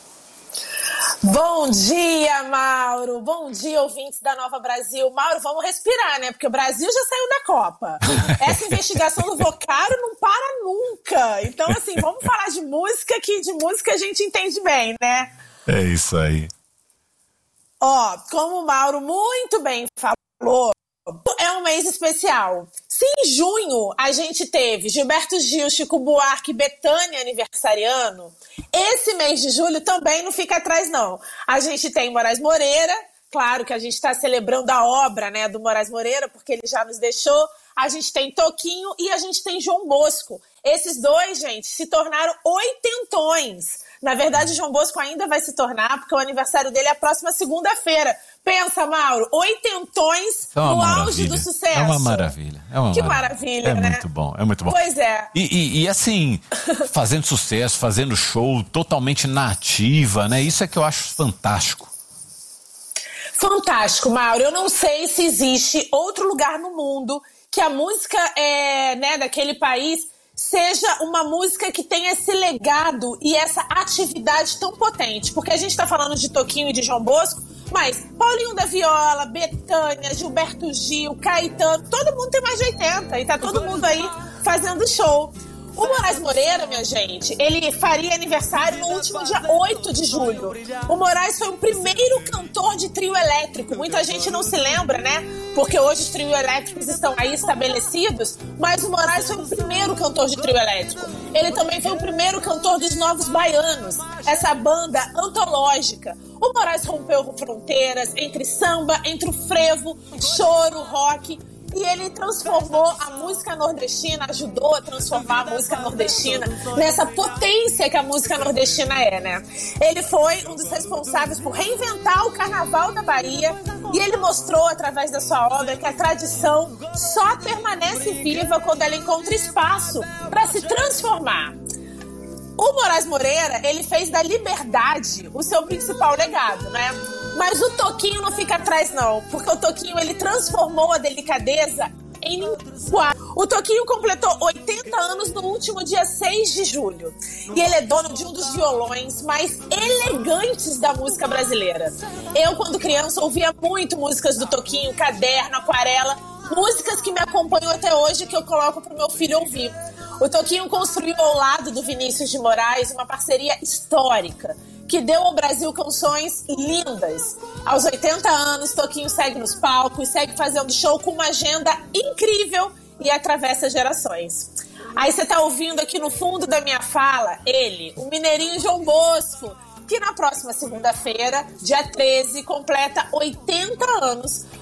Bom dia, Mauro. Bom dia, ouvintes da Nova Brasil. Mauro, vamos respirar, né? Porque o Brasil já saiu da Copa. Essa investigação do Vorcaro não para nunca. Então, assim, vamos falar de música, que de música a gente entende bem, né? É isso aí. Ó, como o Mauro muito bem falou, é um mês especial. Se em junho a gente teve Gilberto Gil, Chico Buarque, Bethânia aniversariando, esse mês de julho também não fica atrás, não. A gente tem Moraes Moreira, claro que a gente está celebrando a obra, né, do Moraes Moreira, porque ele já nos deixou. A gente tem Toquinho e a gente tem João Bosco. Esses dois, gente, se tornaram oitentões. Na verdade, João Bosco ainda vai se tornar, porque o aniversário dele é a próxima segunda-feira. Pensa, Mauro, oitentões é no maravilha. auge do sucesso. É uma maravilha. É uma que maravilha, maravilha, é né? muito bom, é muito bom. Pois é. E, e, e assim, fazendo sucesso, fazendo show, totalmente nativa, né? Isso é que eu acho fantástico. Fantástico, Mauro. Eu não sei se existe outro lugar no mundo que a música é, né, daquele país seja uma música que tenha esse legado e essa atividade tão potente. Porque a gente tá falando de Toquinho e de João Bosco, mas Paulinho da Viola, Bethânia, Gilberto Gil, Caetano, todo mundo tem mais de oitenta e tá todo mundo aí fazendo show. O Moraes Moreira, minha gente, ele faria aniversário no último dia oito de julho. O Moraes foi o primeiro cantor de trio elétrico. Muita gente não se lembra, né? Porque hoje os trios elétricos estão aí estabelecidos, mas o Moraes foi o primeiro cantor de trio elétrico. Ele também foi o primeiro cantor dos Novos Baianos, essa banda antológica. O Moraes rompeu fronteiras entre samba, entre o frevo, choro, rock. E ele transformou a música nordestina, ajudou a transformar a música nordestina nessa potência que a música nordestina é, né? Ele foi um dos responsáveis por reinventar o Carnaval da Bahia e ele mostrou, através da sua obra, que a tradição só permanece viva quando ela encontra espaço para se transformar. O Moraes Moreira, ele fez da liberdade o seu principal legado, né? Mas o Toquinho não fica atrás, não, porque o Toquinho, ele transformou a delicadeza em linguagem. O Toquinho completou oitenta anos no último dia seis de julho. E ele é dono de um dos violões mais elegantes da música brasileira. Eu, quando criança, ouvia muito músicas do Toquinho, Caderno, Aquarela, músicas que me acompanham até hoje, que eu coloco pro meu filho ouvir. O Toquinho construiu ao lado do Vinícius de Moraes uma parceria histórica, que deu ao Brasil canções lindas. Aos oitenta anos, Toquinho segue nos palcos, segue fazendo show com uma agenda incrível e atravessa gerações. Aí você tá ouvindo aqui no fundo da minha fala, ele, o mineirinho João Bosco, que na próxima segunda-feira, dia treze, completa oitenta anos,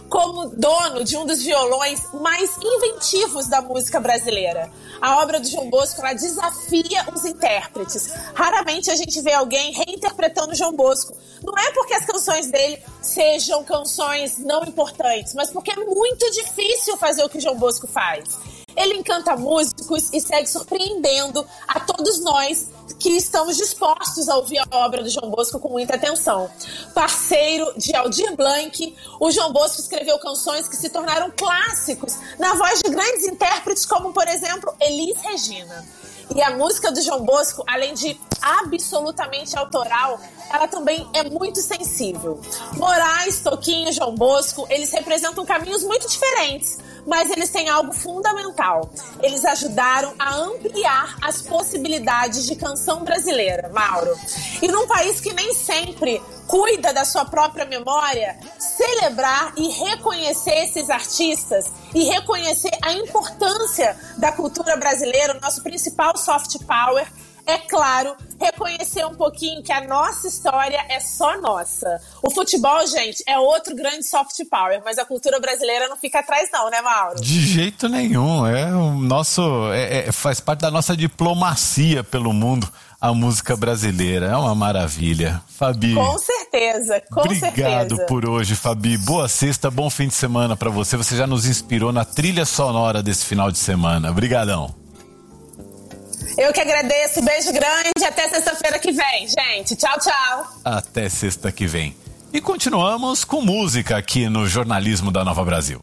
como dono de um dos violões mais inventivos da música brasileira. A obra do João Bosco, ela desafia os intérpretes. Raramente a gente vê alguém reinterpretando João Bosco. Não é porque as canções dele sejam canções não importantes, mas porque é muito difícil fazer o que o João Bosco faz. Ele encanta músicos e segue surpreendendo a todos nós que estamos dispostos a ouvir a obra do João Bosco com muita atenção. Parceiro de Aldir Blanc, o João Bosco escreveu canções que se tornaram clássicos na voz de grandes intérpretes como, por exemplo, Elis Regina. E a música do João Bosco, além de absolutamente autoral, ela também é muito sensível. Moraes, Toquinho e João Bosco, eles representam caminhos muito diferentes, mas eles têm algo fundamental. Eles ajudaram a ampliar as possibilidades de canção brasileira, Mauro. E num país que nem sempre cuida da sua própria memória, celebrar e reconhecer esses artistas e reconhecer a importância da cultura brasileira, o nosso principal soft power, é claro, reconhecer um pouquinho que a nossa história é só nossa. O futebol, gente, é outro grande soft power, mas a cultura brasileira não fica atrás não, né, Mauro? De jeito nenhum, é o nosso, é, é, faz parte da nossa diplomacia pelo mundo, a música brasileira, é uma maravilha. Fabi. Com certeza, com obrigado certeza. Obrigado por hoje, Fabi. Boa sexta, bom fim de semana pra você. Você já nos inspirou na trilha sonora desse final de semana. Obrigadão. Eu que agradeço, beijo grande, até sexta-feira que vem, gente. Tchau, tchau. Até sexta que vem. E continuamos com música aqui no Jornalismo da Nova Brasil.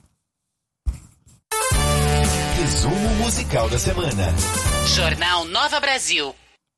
Resumo musical da semana. Jornal Nova Brasil.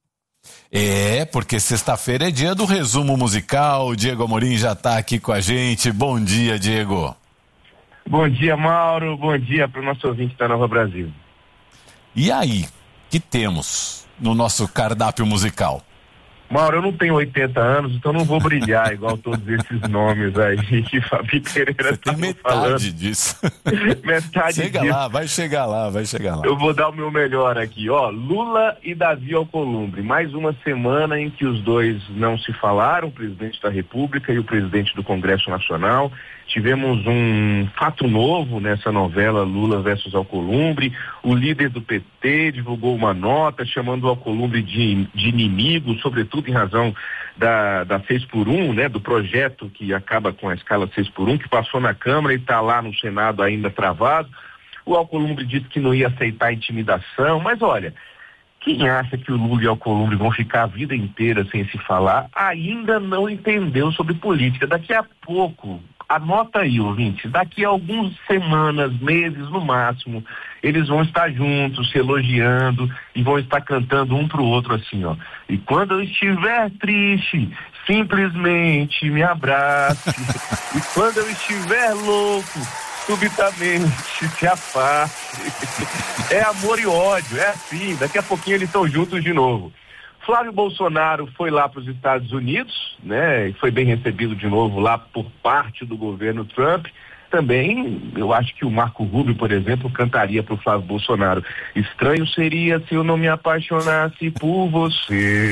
É, porque sexta-feira é dia do resumo musical. O Diego Amorim já tá aqui com a gente. Bom dia, Diego. Bom dia, Mauro. Bom dia para o nosso ouvinte da Nova Brasil. E aí? Que temos no nosso cardápio musical? Mauro, eu não tenho oitenta anos, então não vou brilhar igual todos esses nomes aí que Fabi Pereira tá metade falando. disso. Metade Chega disso. lá, vai chegar lá, vai chegar lá. Eu vou dar o meu melhor aqui, ó. Lula e Davi Alcolumbre. Mais uma semana em que os dois não se falaram, o presidente da República e o presidente do Congresso Nacional. Tivemos um fato novo nessa novela Lula versus Alcolumbre. O líder do P T divulgou uma nota chamando o Alcolumbre de, de inimigo, sobretudo em razão da, da seis por um, né, do projeto que acaba com a escala seis por um, que passou na Câmara e está lá no Senado ainda travado. O Alcolumbre disse que não ia aceitar intimidação, mas olha, quem acha que o Lula e o Alcolumbre vão ficar a vida inteira sem se falar, ainda não entendeu sobre política. Daqui a pouco, anota aí, ouvinte, daqui a algumas semanas, meses no máximo, eles vão estar juntos, se elogiando e vão estar cantando um pro outro assim, ó. E quando eu estiver triste, simplesmente me abrace. E quando eu estiver louco, subitamente se afaste. É amor e ódio, é assim, daqui a pouquinho eles estão juntos de novo. Flávio Bolsonaro foi lá para os Estados Unidos, né, e foi bem recebido de novo lá por parte do governo Trump. Também, eu acho que o Marco Rubio, por exemplo, cantaria para o Flávio Bolsonaro: estranho seria se eu não me apaixonasse por você.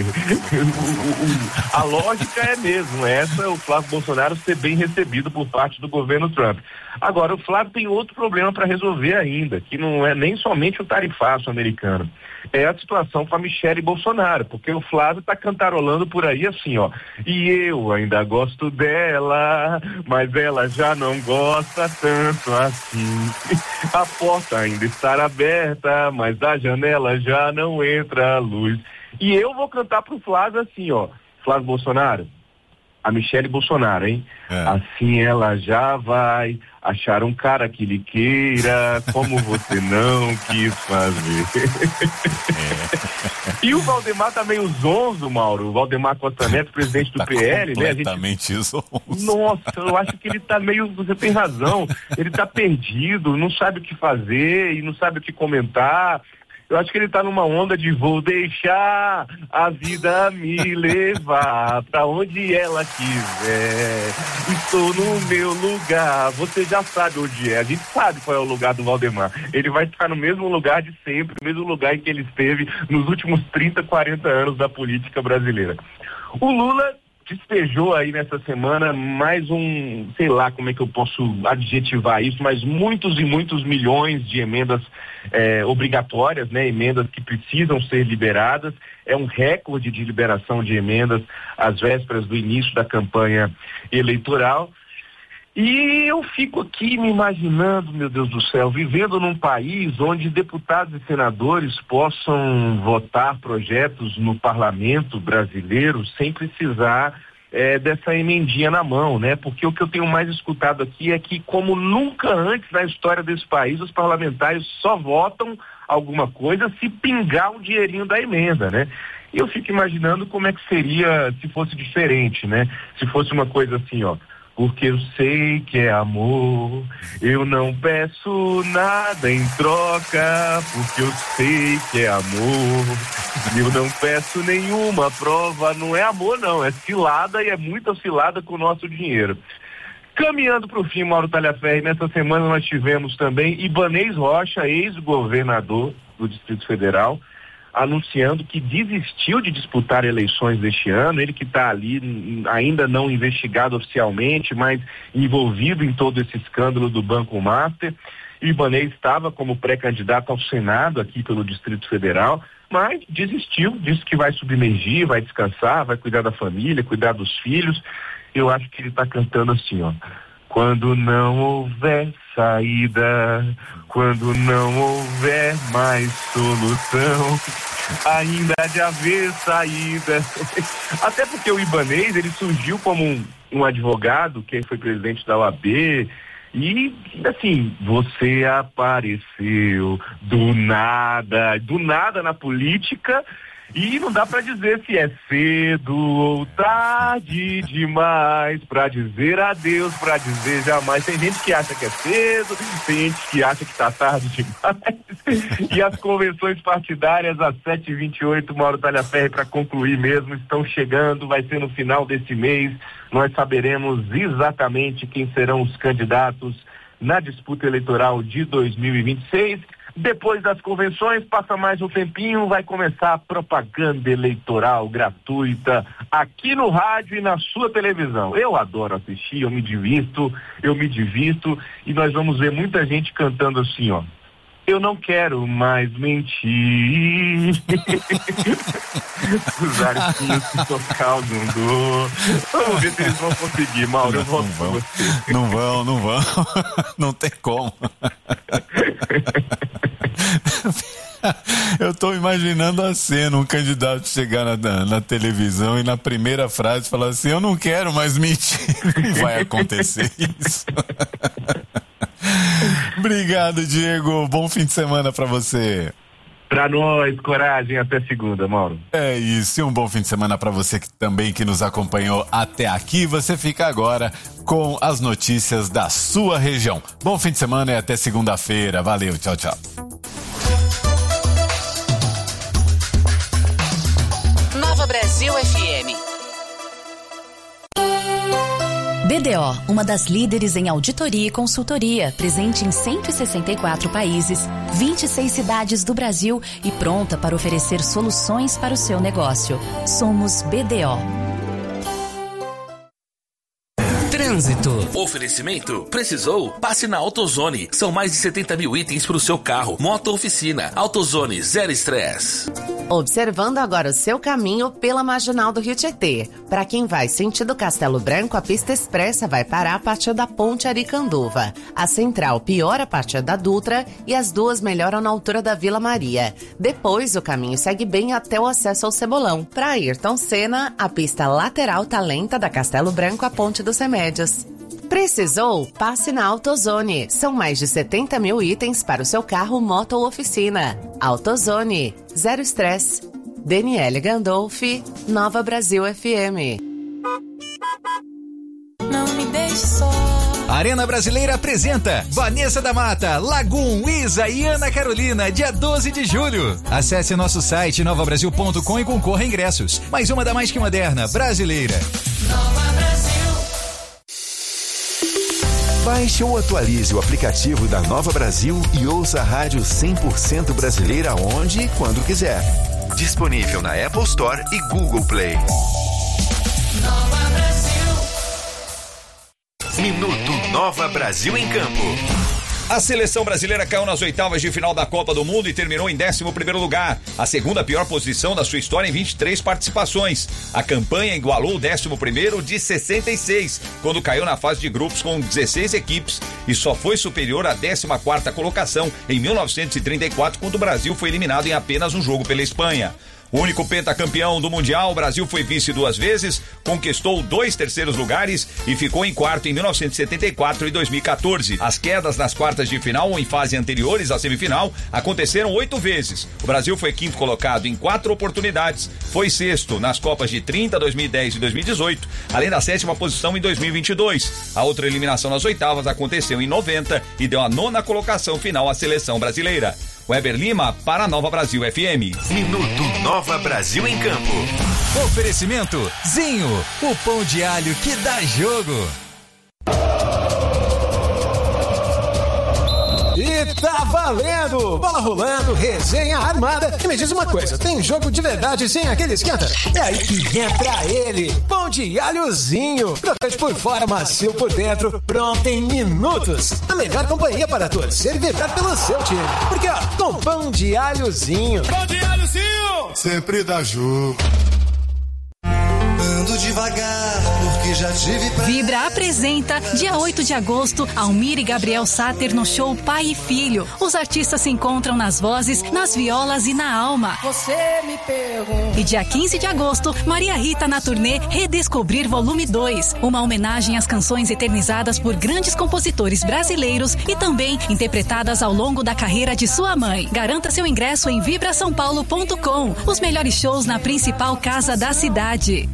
A lógica é mesmo essa, o Flávio Bolsonaro ser bem recebido por parte do governo Trump. Agora, o Flávio tem outro problema para resolver ainda, que não é nem somente o tarifaço americano. É a situação com a Michelle Bolsonaro, porque o Flávio tá cantarolando por aí assim, ó. E eu ainda gosto dela, mas ela já não gosta tanto assim. A porta ainda está aberta, mas da janela já não entra a luz. E eu vou cantar pro Flávio assim, ó. Flávio Bolsonaro, a Michelle Bolsonaro, hein? É. Assim ela já vai achar um cara que lhe queira, como você não quis fazer. É. E o Valdemar tá meio zonzo, Mauro. O Valdemar Costa Neto, presidente do tá P L, né? Completamente gente... zonzo. Nossa, eu acho que ele tá meio... Você tem razão. Ele tá perdido, não sabe o que fazer e não sabe o que comentar. Eu acho que ele tá numa onda de vou deixar a vida me levar pra onde ela quiser. Estou no meu lugar. Você já sabe onde é. A gente sabe qual é o lugar do Valdemar. Ele vai ficar no mesmo lugar de sempre, no mesmo lugar em que ele esteve nos últimos trinta, quarenta anos da política brasileira. O Lula despejou aí nessa semana mais um, sei lá como é que eu posso adjetivar isso, mas muitos e muitos milhões de emendas é, obrigatórias, né? Emendas que precisam ser liberadas. É um recorde de liberação de emendas às vésperas do início da campanha eleitoral. E eu fico aqui me imaginando, meu Deus do céu, vivendo num país onde deputados e senadores possam votar projetos no parlamento brasileiro sem precisar é, dessa emendinha na mão, né? Porque o que eu tenho mais escutado aqui é que, como nunca antes na história desse país, os parlamentares só votam alguma coisa se pingar um dinheirinho da emenda, né? E eu fico imaginando como é que seria se fosse diferente, né? Se fosse uma coisa assim, ó. Porque eu sei que é amor, eu não peço nada em troca, porque eu sei que é amor, eu não peço nenhuma prova, não é amor não, é cilada e é muita cilada com o nosso dinheiro. Caminhando para o fim, Mauro Talhaferri, nessa semana nós tivemos também Ibanez Rocha, ex-governador do Distrito Federal, anunciando que desistiu de disputar eleições deste ano, ele que está ali ainda não investigado oficialmente, mas envolvido em todo esse escândalo do Banco Master. O Ibanez estava como pré-candidato ao Senado aqui pelo Distrito Federal, mas desistiu, disse que vai submergir, vai descansar, vai cuidar da família, cuidar dos filhos. Eu acho que ele está cantando assim, ó. Quando não houver saída, quando não houver mais solução, ainda há de haver saída. Até porque o Ibanez, ele surgiu como um, um advogado, que foi presidente da O A B, e assim, você apareceu do nada, do nada na política. E não dá pra dizer se é cedo ou tarde demais pra dizer adeus, pra dizer jamais. Tem gente que acha que é cedo, tem gente que acha que tá tarde demais. E as convenções partidárias às sete e vinte e oito, Mauro Talhaferri, para concluir mesmo, estão chegando, vai ser no final desse mês. Nós saberemos exatamente quem serão os candidatos na disputa eleitoral de dois mil e vinte e seis. Depois das convenções, passa mais um tempinho, vai começar a propaganda eleitoral gratuita aqui no rádio e na sua televisão. Eu adoro assistir, eu me divirto, eu me divirto e nós vamos ver muita gente cantando assim, ó. Eu não quero mais mentir. Os arquinhos que tocar o Dundô. Vamos ver se eles vão conseguir, Mauro. Não, eu volto não vão, com você. não vão, não vão. Não tem como. Eu tô imaginando a cena, um candidato chegar na, na, na televisão e na primeira frase falar assim, eu não quero mais mentir. Não vai acontecer isso. Obrigado, Diego. Bom fim de semana pra você. Pra nós, coragem, até segunda, Mauro. É isso, e um bom fim de semana pra você que, também que nos acompanhou até aqui. Você fica agora com as notícias da sua região. Bom fim de semana e até segunda-feira. Valeu, tchau, tchau. Nova Brasil F M. B D O, uma das líderes em auditoria e consultoria, presente em cento e sessenta e quatro países, vinte e seis cidades do Brasil e pronta para oferecer soluções para o seu negócio. Somos B D O. Trânsito. Oferecimento. Precisou? Passe na AutoZone. São mais de setenta mil itens para o seu carro. Moto oficina. AutoZone, zero estresse. Observando agora o seu caminho pela Marginal do Rio Tietê. Para quem vai sentido Castelo Branco, a pista expressa vai parar a partir da Ponte Aricanduva. A Central piora a partir da Dutra e as duas melhoram na altura da Vila Maria. Depois, o caminho segue bem até o acesso ao Cebolão. Para Ayrton Senna, a pista lateral tá lenta da Castelo Branco à Ponte dos Remédios. Precisou? Passe na AutoZone. São mais de setenta mil itens para o seu carro, moto ou oficina. AutoZone. Zero estresse. Daniele Gandolfi, Nova Brasil F M. Não me deixe só. Arena Brasileira apresenta Vanessa da Mata, Lagoon, Isa e Ana Carolina, dia doze de julho. Acesse nosso site nova brasil ponto com e concorra a ingressos. Mais uma da Mais Que Moderna, brasileira. Nova Brasil. Baixe ou atualize o aplicativo da Nova Brasil e ouça a rádio cem por cento brasileira onde e quando quiser. Disponível na Apple Store e Google Play. Nova Minuto Nova Brasil em Campo. A seleção brasileira caiu nas oitavas de final da Copa do Mundo e terminou em décimo primeiro lugar, a segunda pior posição da sua história em vinte e três participações. A campanha igualou o décimo primeiro de sessenta e seis, quando caiu na fase de grupos com dezesseis equipes, e só foi superior à décima quarta colocação em mil novecentos e trinta e quatro, quando o Brasil foi eliminado em apenas um jogo pela Espanha. O único pentacampeão do Mundial, o Brasil foi vice duas vezes, conquistou dois terceiros lugares e ficou em quarto em mil novecentos e setenta e quatro e dois mil e quatorze. As quedas nas quartas de final ou em fase anteriores à semifinal aconteceram oito vezes. O Brasil foi quinto colocado em quatro oportunidades, foi sexto nas Copas de trinta, dois mil e dez e dois mil e dezoito, além da sétima posição em dois mil e vinte e dois. A outra eliminação nas oitavas aconteceu em noventa e deu a nona colocação final à seleção brasileira. Weber Lima para a Nova Brasil F M. Minuto Nova Brasil em Campo. Oferecimento Zinho, o pão de alho que dá jogo. E tá valendo! Bola rolando, resenha armada. E me diz uma coisa, tem jogo de verdade sem aquele esquenta? É aí que entra ele, pão de alhozinho. Crocante por fora, macio por dentro, pronto em minutos. A melhor companhia para torcer e vibrar pelo seu time. Porque ó, com pão de alhozinho. Pão de alhozinho! Sempre dá jogo. Ando devagar, porque já tive pra... Vibra apresenta, dia oito de agosto, Almir e Gabriel Sater no show Pai e Filho. Os artistas se encontram nas vozes, nas violas e na alma. Você me pergunta. E dia quinze de agosto, Maria Rita na turnê Redescobrir Volume dois. Uma homenagem às canções eternizadas por grandes compositores brasileiros e também interpretadas ao longo da carreira de sua mãe. Garanta seu ingresso em vibra são paulo ponto com. Os melhores shows na principal casa da cidade.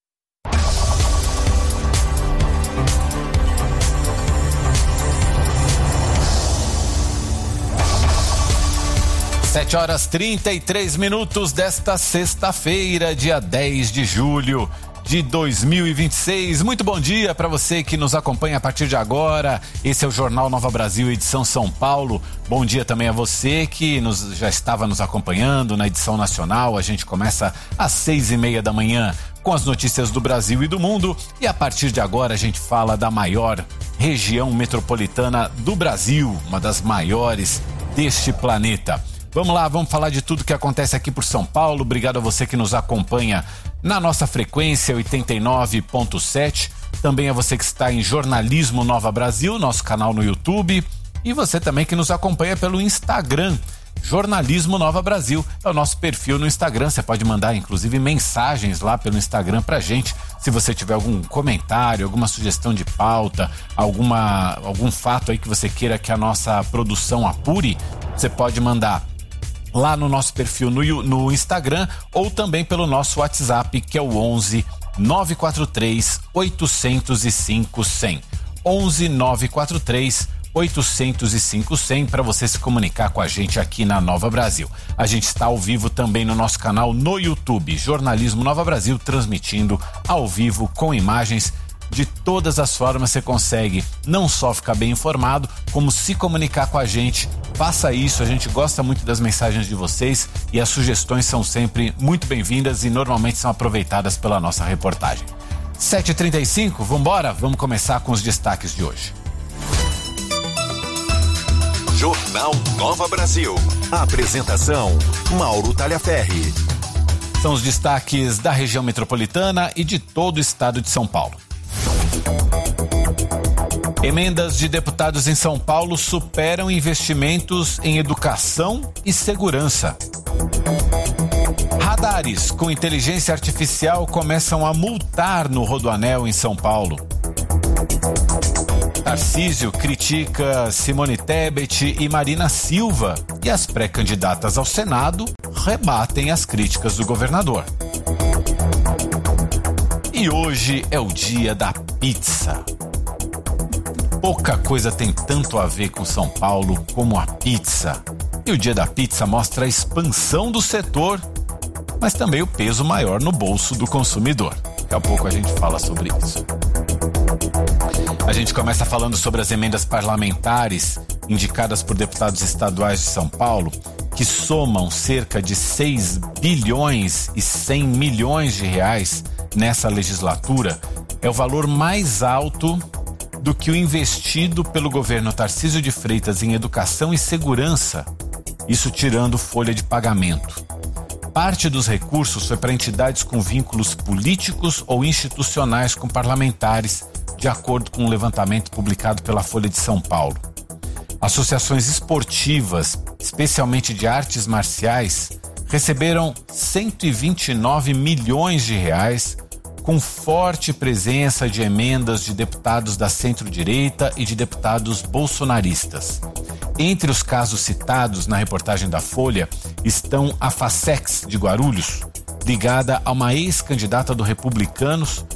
sete horas trinta e três minutos desta sexta-feira, dia dez de julho de dois mil e vinte e seis. Muito bom dia para você que nos acompanha a partir de agora. Esse é o Jornal Nova Brasil, edição São Paulo. Bom dia também a você que nos, já estava nos acompanhando na edição nacional. A gente começa às seis e meia da manhã com as notícias do Brasil e do mundo. E a partir de agora a gente fala da maior região metropolitana do Brasil, uma das maiores deste planeta. Vamos lá, vamos falar de tudo que acontece aqui por São Paulo. Obrigado a você que nos acompanha na nossa frequência oitenta e nove ponto sete. Também a você que está em Jornalismo Nova Brasil, nosso canal no YouTube. E você também que nos acompanha pelo Instagram, Jornalismo Nova Brasil. É o nosso perfil no Instagram. Você pode mandar, inclusive, mensagens lá pelo Instagram pra gente. Se você tiver algum comentário, alguma sugestão de pauta, alguma, algum fato aí que você queira que a nossa produção apure, você pode mandar lá no nosso perfil no, no Instagram ou também pelo nosso WhatsApp, que é o onze nove quatro três oito zero cinco cem. onze nove quatro três oito zero cinco cem para você se comunicar com a gente aqui na Nova Brasil. A gente está ao vivo também no nosso canal no YouTube, Jornalismo Nova Brasil, transmitindo ao vivo com imagens. De todas as formas você consegue não só ficar bem informado, como se comunicar com a gente. Faça isso, a gente gosta muito das mensagens de vocês e as sugestões são sempre muito bem-vindas e normalmente são aproveitadas pela nossa reportagem. sete e trinta e cinco, vambora? Vamos começar com os destaques de hoje. Jornal Nova Brasil. Apresentação: Mauro Talhaferri. São os destaques da região metropolitana e de todo o estado de São Paulo. Emendas de deputados em São Paulo superam investimentos em educação e segurança. Radares com inteligência artificial começam a multar no Rodoanel em São Paulo. Tarcísio critica Simone Tebet e Marina Silva e as pré-candidatas ao Senado rebatem as críticas do governador. E hoje é o dia da pizza. Pouca coisa tem tanto a ver com São Paulo como a pizza. E o dia da pizza mostra a expansão do setor, mas também o peso maior no bolso do consumidor. Daqui a pouco a gente fala sobre isso. A gente começa falando sobre as emendas parlamentares indicadas por deputados estaduais de São Paulo, que somam cerca de seis bilhões e cem milhões de reais nessa legislatura. É o valor mais alto do que o investido pelo governo Tarcísio de Freitas em educação e segurança, isso tirando folha de pagamento. Parte dos recursos foi para entidades com vínculos políticos ou institucionais com parlamentares, de acordo com um levantamento publicado pela Folha de São Paulo. Associações esportivas, especialmente de artes marciais, receberam cento e vinte e nove milhões de reais, com forte presença de emendas de deputados da centro-direita e de deputados bolsonaristas. Entre os casos citados na reportagem da Folha estão a Facex de Guarulhos, ligada a uma ex-candidata do Republicanos,